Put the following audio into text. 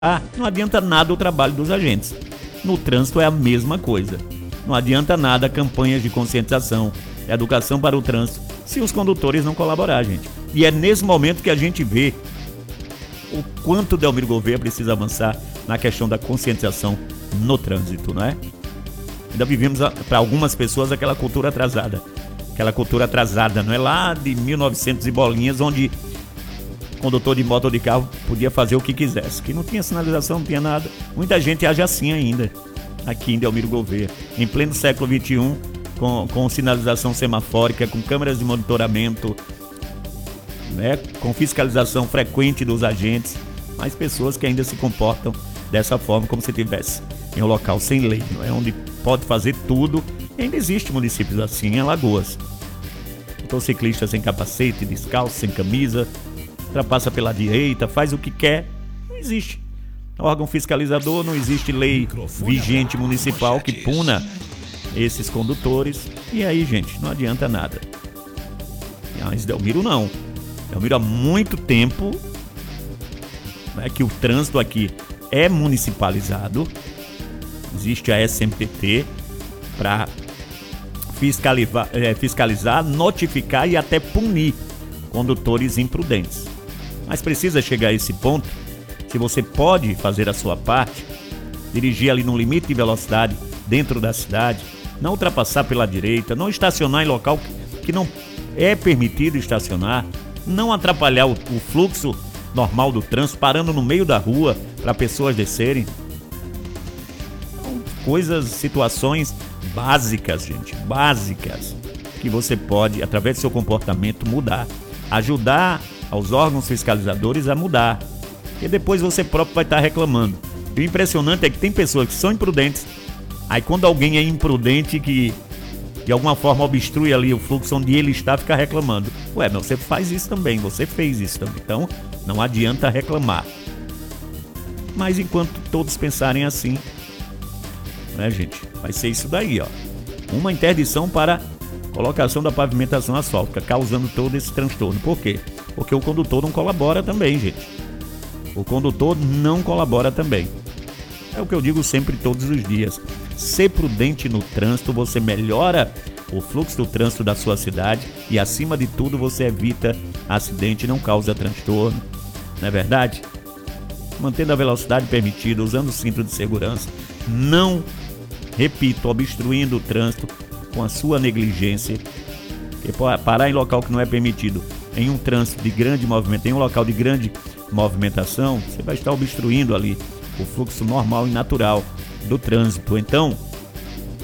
não adianta nada o trabalho dos agentes. No trânsito é a mesma coisa. Não adianta nada campanhas de conscientização, educação para o trânsito, se os condutores não colaborarem, gente. E é nesse momento que a gente vê o quanto Delmiro Gouveia precisa avançar na questão da conscientização no trânsito, não é? Ainda vivemos, para algumas pessoas, aquela cultura atrasada. Aquela cultura atrasada, não é? Lá de 1900 e bolinhas, onde condutor de moto ou de carro podia fazer o que quisesse. Que não tinha sinalização, não tinha nada. Muita gente age assim ainda, aqui em Delmiro Gouveia. Em pleno século XXI, com sinalização semafórica, com câmeras de monitoramento, né? Com fiscalização frequente dos agentes. Mas pessoas que ainda se comportam dessa forma, como se estivesse em um local sem lei, não é? Onde pode fazer tudo. E ainda existe municípios assim, em Alagoas. Motociclista sem capacete, descalço, sem camisa, ultrapassa pela direita, faz o que quer. Não existe órgão fiscalizador, não existe lei vigente municipal que puna esses condutores. E aí, gente, não adianta nada. Mas Delmiro não. Delmiro há muito tempo, né, que o trânsito aqui é municipalizado. Existe a SMPT para fiscalizar, notificar e até punir condutores imprudentes. Mas precisa chegar a esse ponto. Se você pode fazer a sua parte, dirigir ali no limite de velocidade dentro da cidade, não ultrapassar pela direita, não estacionar em local que não é permitido estacionar, não atrapalhar o fluxo normal do trânsito, parando no meio da rua para pessoas descerem. Coisas, situações básicas, gente, básicas, que você pode, através do seu comportamento, mudar, ajudar aos órgãos fiscalizadores a mudar, e depois você próprio vai estar reclamando. E o impressionante é que tem pessoas que são imprudentes, aí quando alguém é imprudente que de alguma forma obstrui ali o fluxo onde ele está, fica reclamando. Ué, mas você faz isso também, você fez isso também, então não adianta reclamar. Mas enquanto todos pensarem assim, né, gente, vai ser isso daí, ó. Uma interdição para colocação da pavimentação asfáltica, causando todo esse transtorno. Por quê? Porque o condutor não colabora também, gente. O condutor não colabora também. É o que eu digo sempre, todos os dias. Ser prudente no trânsito, você melhora o fluxo do trânsito da sua cidade e, acima de tudo, você evita acidente, não causa transtorno. Não é verdade? Mantendo a velocidade permitida, usando o cinto de segurança, não, repito, obstruindo o trânsito com a sua negligência. Porque parar em local que não é permitido, em um trânsito de grande movimento, em um local de grande movimentação, você vai estar obstruindo ali o fluxo normal e natural do trânsito. Então,